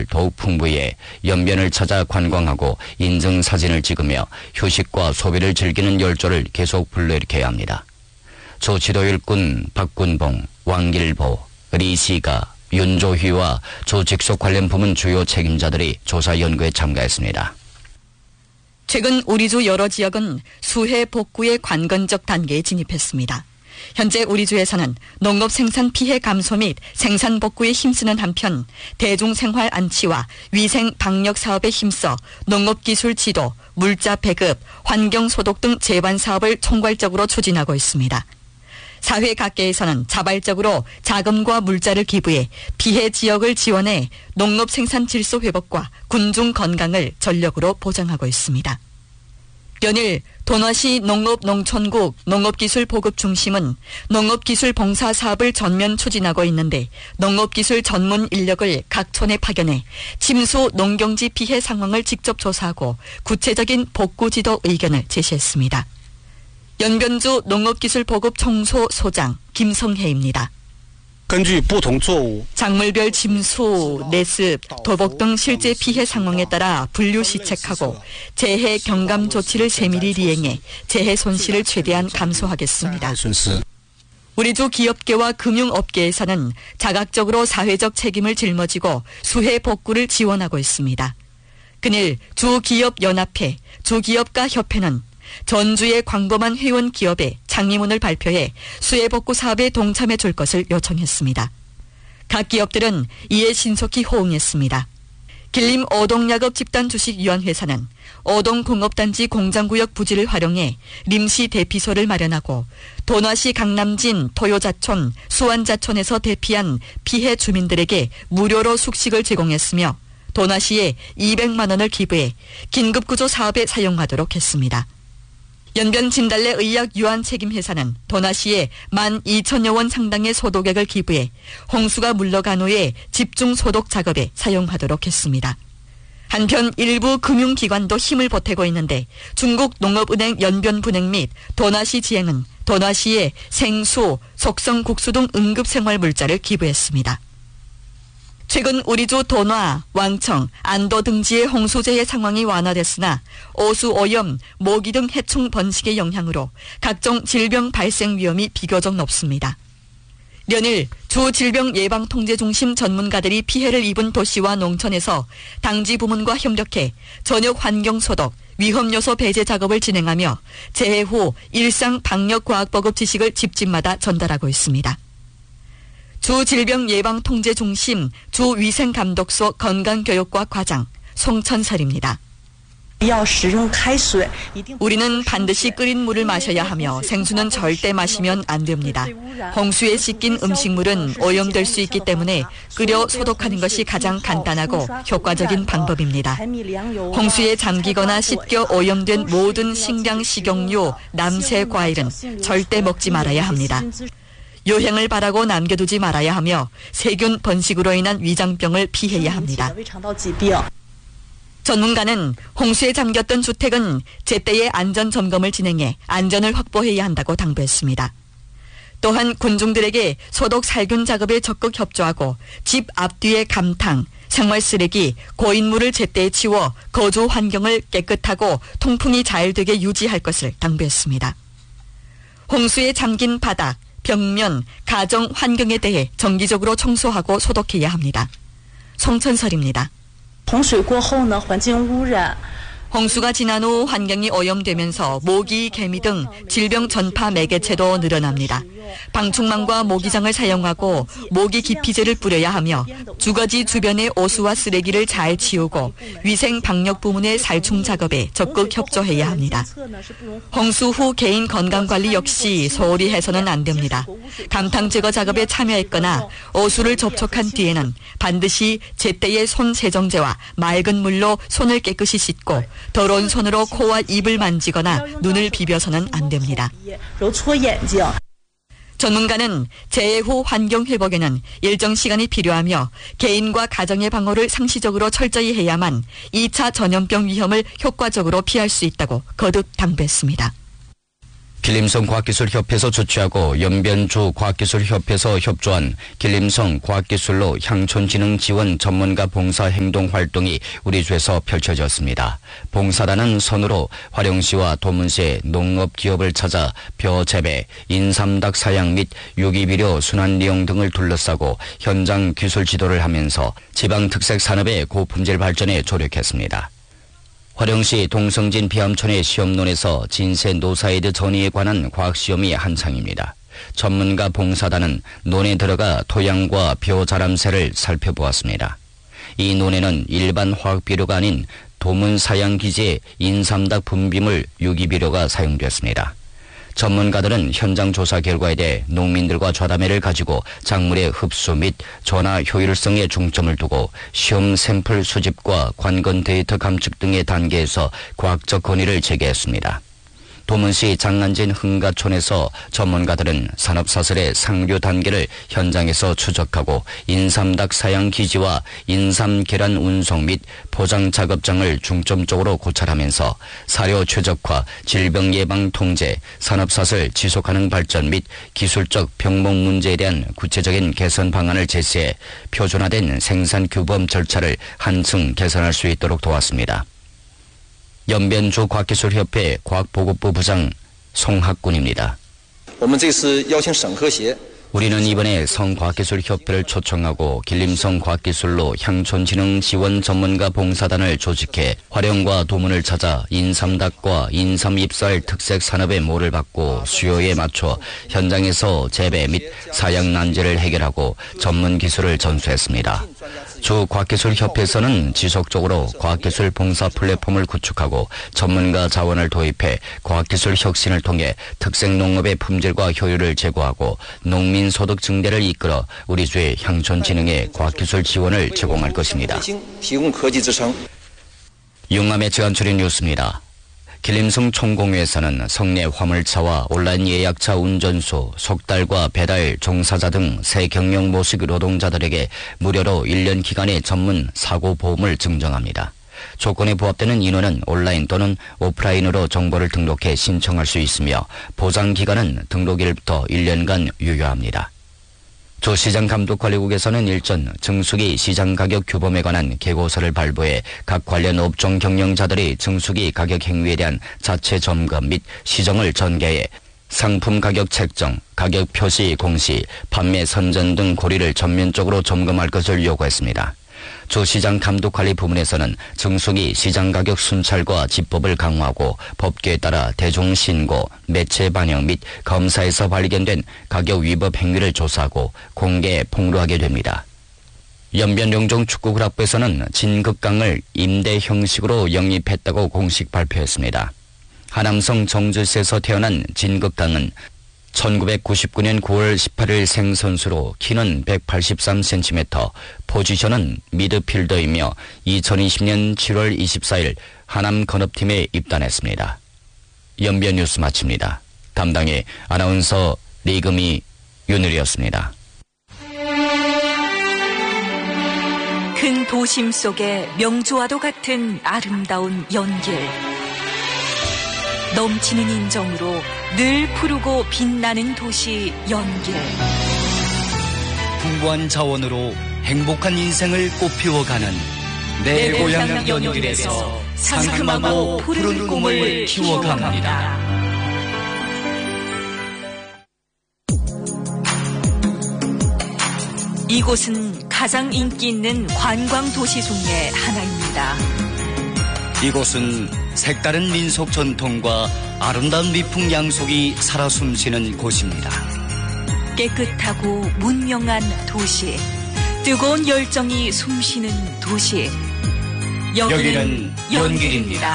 시설을 더욱 풍부히 해 연변을 찾아 관광하고 인증사진을 찍으며 휴식과 소비를 즐기는 열조를 계속 불러일으켜야 합니다. 조치도 일꾼 박군봉, 왕길보, 리시가, 윤조휘와 조직속 관련 부문 주요 책임자들이 조사 연구에 참가했습니다. 최근 우리주 여러 지역은 수해 복구의 관건적 단계에 진입했습니다. 현재 우리주에서는 농업 생산 피해 감소 및 생산 복구에 힘쓰는 한편 대중생활 안치와 위생 방역 사업에 힘써 농업기술 지도, 물자 배급, 환경 소독 등 재반 사업을 총괄적으로 추진하고 있습니다. 사회 각계에서는 자발적으로 자금과 물자를 기부해 피해 지역을 지원해 농업 생산 질서 회복과 군중 건강을 전력으로 보장하고 있습니다. 연일 도너시 농업농촌국 농업기술 보급 중심은 농업기술 봉사 사업을 전면 추진하고 있는데 농업기술 전문 인력을 각 촌에 파견해 침수 농경지 피해 상황을 직접 조사하고 구체적인 복구 지도 의견을 제시했습니다. 연변주 농업기술보급 청소소장 김성혜입니다. 작물별 침수, 내습, 도복 등 실제 피해 상황에 따라 분류 시책하고 재해 경감 조치를 세밀히 리행해 재해 손실을 최대한 감소하겠습니다. 우리주 기업계와 금융업계에서는 자각적으로 사회적 책임을 짊어지고 수해 복구를 지원하고 있습니다. 그늘 주기업연합회, 주기업가 협회는 전주의 광범한 회원 기업에 창의문을 발표해 수해 복구 사업에 동참해 줄 것을 요청했습니다. 각 기업들은 이에 신속히 호응했습니다. 길림 오동야급 집단주식위원회사는 오동공업단지 공장구역 부지를 활용해 림시 대피소를 마련하고 도너시 강남진 토요자촌, 수완자촌에서 대피한 피해 주민들에게 무료로 숙식을 제공했으며 도너시에 200만 원을 기부해 긴급구조 사업에 사용하도록 했습니다. 연변 진달래 의약 유한 책임회사는 도나시에 12,000여 원 상당의 소독액을 기부해 홍수가 물러간 후에 집중 소독 작업에 사용하도록 했습니다. 한편 일부 금융기관도 힘을 보태고 있는데 중국 농업은행 연변분행 및 도나시 지행은 도나시에 생수, 속성국수 등 응급생활물자를 기부했습니다. 최근 우리주 도나, 왕청, 안도 등지의 홍수재해 상황이 완화됐으나 오수 오염, 모기 등 해충 번식의 영향으로 각종 질병 발생 위험이 비교적 높습니다. 연일 주질병예방통제중심 전문가들이 피해를 입은 도시와 농촌에서 당지 부문과 협력해 전역 환경소독, 위험요소 배제 작업을 진행하며 재해 후 일상 방역과학보급 지식을 집집마다 전달하고 있습니다. 주질병예방통제중심 주위생감독소 건강교육과 과장 송천설입니다. 우리는 반드시 끓인 물을 마셔야 하며 생수는 절대 마시면 안 됩니다. 홍수에 씻긴 음식물은 오염될 수 있기 때문에 끓여 소독하는 것이 가장 간단하고 효과적인 방법입니다. 홍수에 잠기거나 씻겨 오염된 모든 식량, 식용유, 남새, 과일은 절대 먹지 말아야 합니다. 요행을 바라고 남겨두지 말아야 하며 세균 번식으로 인한 위장병을 피해야 합니다. 전문가는 홍수에 잠겼던 주택은 제때의 안전점검을 진행해 안전을 확보해야 한다고 당부했습니다. 또한 군중들에게 소독 살균 작업에 적극 협조하고 집 앞뒤의 감탕, 생활쓰레기, 고인물을 제때 치워 거주 환경을 깨끗하고 통풍이 잘 되게 유지할 것을 당부했습니다. 홍수에 잠긴 바닥, 벽면, 가정 환경에 대해 정기적으로 청소하고 소독해야 합니다. 송천설입니다. 홍수가 지난 후 환경이 오염되면서 모기, 개미 등 질병 전파 매개체도 늘어납니다. 방충망과 모기장을 사용하고 모기 기피제를 뿌려야 하며 주거지 주변의 오수와 쓰레기를 잘 치우고 위생 방역 부문의 살충 작업에 적극 협조해야 합니다. 홍수 후 개인 건강관리 역시 소홀히 해서는 안 됩니다. 감탕 제거 작업에 참여했거나 오수를 접촉한 뒤에는 반드시 제때의 손 세정제와 맑은 물로 손을 깨끗이 씻고 더러운 손으로 코와 입을 만지거나 눈을 비벼서는 안 됩니다. 전문가는 재해 후 환경 회복에는 일정 시간이 필요하며 개인과 가정의 방호를 상시적으로 철저히 해야만 2차 전염병 위험을 효과적으로 피할 수 있다고 거듭 당부했습니다. 길림성 과학기술협회에서 주최하고 연변주 과학기술협회에서 협조한 길림성 과학기술로 향촌진흥 지원 전문가 봉사 행동 활동이 우리 주에서 펼쳐졌습니다. 봉사단은 손으로 화령시와 도문시의 농업기업을 찾아 벼 재배, 인삼닭 사양 및 유기비료 순환이용 등을 둘러싸고 현장 기술 지도를 하면서 지방 특색 산업의 고품질 발전에 조력했습니다. 화령시 동성진 비암촌의 시험론에서 진세 노사이드 전이에 관한 과학시험이 한창입니다. 전문가 봉사단은 논에 들어가 토양과 벼 자람새를 살펴보았습니다. 이 논에는 일반 화학비료가 아닌 도문사양기지의 인삼닭 분비물 유기비료가 사용되었습니다. 전문가들은 현장 조사 결과에 대해 농민들과 좌담회를 가지고 작물의 흡수 및 전화 효율성에 중점을 두고 시험 샘플 수집과 관건 데이터 감축 등의 단계에서 과학적 건의를 제기했습니다. 도문시 장안진 흥가촌에서 전문가들은 산업사슬의 상류 단계를 현장에서 추적하고 인삼닭 사양 기지와 인삼 계란 운송 및 포장 작업장을 중점적으로 고찰하면서 사료 최적화, 질병 예방 통제, 산업사슬 지속가능 발전 및 기술적 병목 문제에 대한 구체적인 개선 방안을 제시해 표준화된 생산 규범 절차를 한층 개선할 수 있도록 도왔습니다. 연변주 과학기술협회 과학보급부 부장 송학군입니다. 우리는 이번에 성과학기술협회를 초청하고 길림성 과학기술로 향촌진흥 지원 전문가 봉사단을 조직해 화령과 도문을 찾아 인삼닭과 인삼잎살 특색 산업의 모를 받고 수요에 맞춰 현장에서 재배 및 사양 난제를 해결하고 전문 기술을 전수했습니다. 주 과학기술협회에서는 지속적으로 과학기술 봉사 플랫폼을 구축하고 전문가 자원을 도입해 과학기술 혁신을 통해 특색농업의 품질과 효율을 제고하고 농민 소득 증대를 이끌어 우리 주의 향촌진흥에 과학기술 지원을 제공할 것입니다. 용암의 지안출인 뉴스입니다. 길림성 총공회에서는 성내 화물차와 온라인 예약차 운전수, 속달과 배달, 종사자 등 새 경영 모식 노동자들에게 무료로 1년 기간의 전문 사고보험을 증정합니다. 조건에 부합되는 인원은 온라인 또는 오프라인으로 정보를 등록해 신청할 수 있으며 보장기간은 등록일부터 1년간 유효합니다. 조시장감독관리국에서는 일전 정수기 시장가격 규범에 관한 계고서를 발부해 각 관련 업종 경영자들이 정수기 가격 행위에 대한 자체 점검 및 시정을 전개해 상품 가격 책정, 가격 표시 공시, 판매 선전 등 고리를 전면적으로 점검할 것을 요구했습니다. 조시장 감독관리 부문에서는 정수기 시장가격 순찰과 집법을 강화하고 법규에 따라 대중신고, 매체 반영 및 검사에서 발견된 가격 위법 행위를 조사하고 공개 폭로하게 됩니다. 연변용종축구클럽에서는 진극강을 임대 형식으로 영입했다고 공식 발표했습니다. 하남성 정주시에서 태어난 진극강은 1999년 9월 18일 생선수로 키는 183cm, 포지션은 미드필더이며 2020년 7월 24일 하남 건업팀에 입단했습니다. 연변 뉴스 마칩니다. 담당의 아나운서 리금이 윤을이었습니다. 큰 도심 속에 명주와도 같은 아름다운 연길. 넘치는 인정으로 늘 푸르고 빛나는 도시 연길. 풍부한 자원으로 행복한 인생을 꽃피워가는 내 고향 연길에서 상큼하고 푸른 꿈을 키워갑니다. 이곳은 가장 인기 있는 관광 도시 중에 하나입니다. 이곳은 색다른 민속 전통과 아름다운 미풍 양속이 살아 숨쉬는 곳입니다. 깨끗하고 문명한 도시, 뜨거운 열정이 숨쉬는 도시. 여기는 연길입니다.